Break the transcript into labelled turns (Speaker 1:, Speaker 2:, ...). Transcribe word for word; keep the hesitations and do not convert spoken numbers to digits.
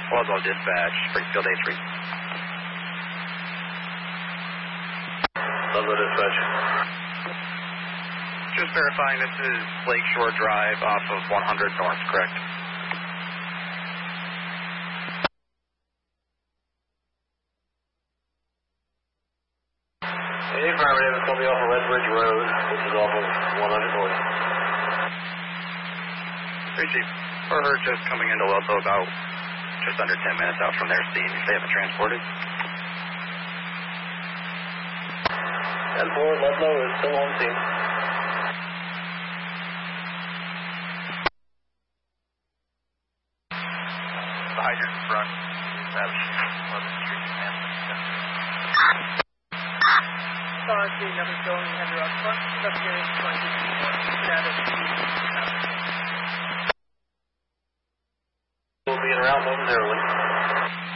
Speaker 1: Ludlow dispatch, Springfield eight three.
Speaker 2: Ludlow dispatch.
Speaker 1: Just verifying this is Lakeshore Drive off of one hundred North, correct?
Speaker 2: Affirmative, it's going to be off of Redbridge Road, which is off of one hundred North.
Speaker 1: Three Chief, for her just coming into Ludlow about just under ten minutes out from their scene, if they haven't transported.
Speaker 2: ten four, Ludlow is still on scene.
Speaker 1: The hydrant in front, establishing eleventh Street,
Speaker 3: Sorry, another building, Henry Rock Front, investigating twenty-four, status.
Speaker 2: We'll be en route momentarily.